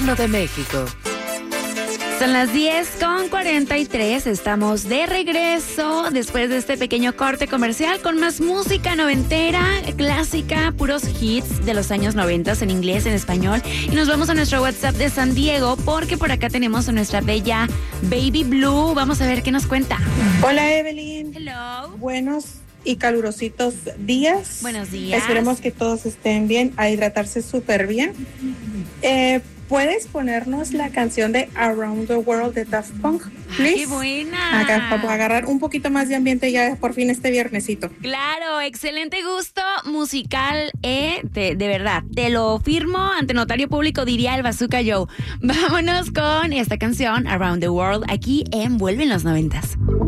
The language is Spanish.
de México. Son las 10:43, estamos de regreso después de este pequeño corte comercial con más música noventera, clásica, puros hits de los años 90 en inglés, en español. Y nos vamos a nuestro WhatsApp de San Diego porque por acá tenemos a nuestra bella Baby Blue. Vamos a ver qué nos cuenta. Hola, Evelyn. Hello. Buenos y calurositos días. Buenos días. Esperemos que todos estén bien, a hidratarse súper bien. ¿Puedes ponernos la canción de Around the World de Daft Punk, please? ¡Qué buena! Acá, para agarrar un poquito más de ambiente ya por fin este viernesito. Claro, excelente gusto musical, de verdad, te lo firmo ante notario público, diría el Bazooka Joe. Vámonos con esta canción, Around the World, aquí en Vuelven los 90s.